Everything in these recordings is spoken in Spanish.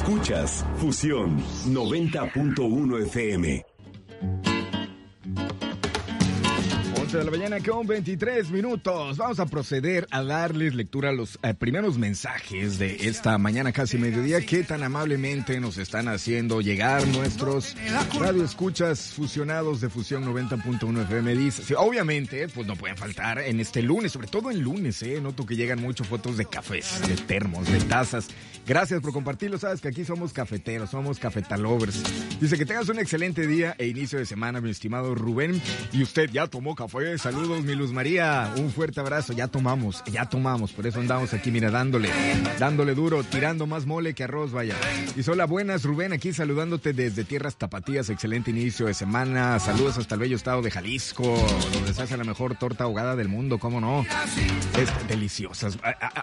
Escuchas Fusión 90.1 FM. 11 de la mañana con 23 minutos. Vamos a proceder a darles lectura a los primeros mensajes de esta mañana casi mediodía que tan amablemente nos están haciendo llegar nuestros radioescuchas fusionados de Fusión 90.1 FM. Dice, sí, obviamente, pues no pueden faltar en este lunes, sobre todo en lunes, noto que llegan muchas fotos de cafés, de termos, de tazas. Gracias por compartirlo, sabes que aquí somos cafeteros, somos cafetalovers. Dice que tengas un excelente día e inicio de semana, mi estimado Rubén. Y usted ya tomó café. Saludos, mi Luz María. Un fuerte abrazo. Ya tomamos. Por eso andamos aquí, mira, dándole duro, tirando más mole que arroz, vaya. Y hola, buenas, Rubén, aquí saludándote desde Tierras Tapatías. Excelente inicio de semana. Saludos hasta el bello estado de Jalisco, donde se hace la mejor torta ahogada del mundo, ¿cómo no? Es deliciosas.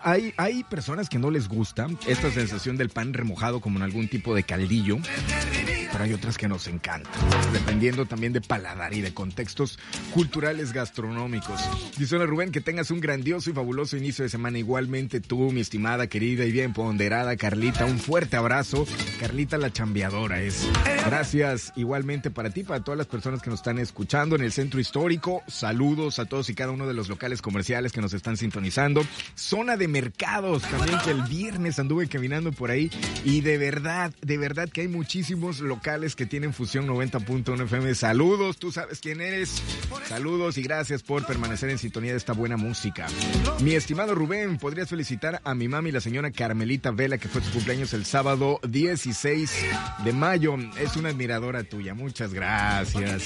Hay personas que no les gusta esta sensación del pan remojado como en algún tipo de caldillo, pero hay otras que nos encantan, dependiendo también de paladar y de contextos culturales gastronómicos. Dice hola, Rubén, que tengas un grandioso y fabuloso inicio de semana. Igualmente tú, mi estimada, querida y bien ponderada Carlita, un fuerte abrazo. Carlita la chambeadora es. Gracias igualmente para ti, para todas las personas que nos están escuchando en el centro histórico. Saludos a todos y cada uno de los locales comerciales que nos están sintonizando. Zona de mercados también, que el viernes anduve caminando por ahí y de verdad que hay muchísimos locales que tienen Fusión 90.1 FM. Saludos, tú sabes quién eres. Saludos y gracias por permanecer en sintonía de esta buena música. Mi estimado Rubén, ¿podrías felicitar a mi mami, la señora Carmelita Vela, que fue su cumpleaños el sábado 16 de mayo? Es una admiradora tuya, muchas gracias.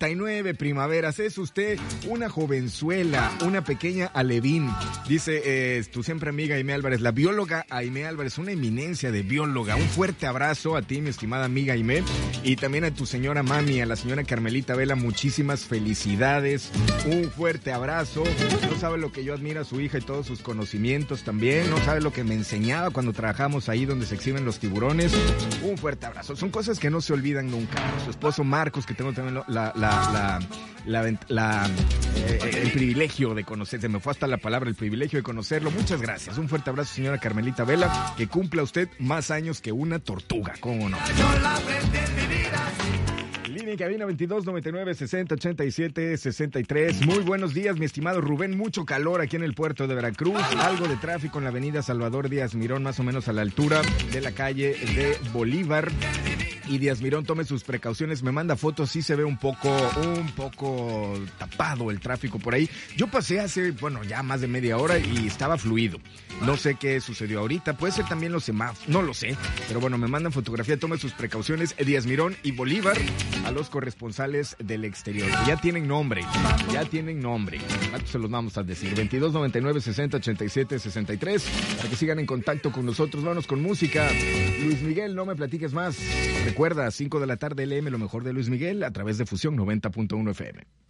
79 primaveras, es usted una jovenzuela, una pequeña alevín. Dice tu siempre amiga Aimé Álvarez, la bióloga Aimé Álvarez, una eminencia de bióloga. Un fuerte abrazo a ti, mi estimada amiga Aimé, y también a tu señora mami, a la señora Carmelita Vela, muchísimas felicidades. Un fuerte abrazo. No sabe lo que yo admiro a su hija y todos sus conocimientos también. No sabe lo que me enseñaba cuando trabajamos ahí donde se exhiben los tiburones. Un fuerte abrazo. Son cosas que no se olvidan nunca. Su esposo Marcos, que tengo también el privilegio de conocer. Se me fue hasta la palabra, el privilegio de conocerlo. Muchas gracias. Un fuerte abrazo, señora Carmelita Vela. Que cumpla usted más años que una tortuga. ¿Cómo no? Línea cabina 22 99 60 87 63. Muy buenos días, mi estimado Rubén. Mucho calor aquí en el puerto de Veracruz. Algo de tráfico en la avenida Salvador Díaz Mirón, más o menos a la altura de la calle de Bolívar y Díaz Mirón. Tome sus precauciones. Me manda fotos, sí se ve un poco tapado el tráfico por ahí. Yo pasé hace, ya más de media hora y estaba fluido. No sé qué sucedió ahorita. Puede ser también los semáforos, no lo sé. Pero me mandan fotografía. Tome sus precauciones. Díaz Mirón y Bolívar, a los corresponsales del exterior. Ya tienen nombre. Se los vamos a decir. 22 99 60 87 63. Para que sigan en contacto con nosotros. Vámonos con música. Luis Miguel, no me platiques más. Recuerda, 5 de la tarde, LM, lo mejor de Luis Miguel, a través de Fusión 90.1 FM.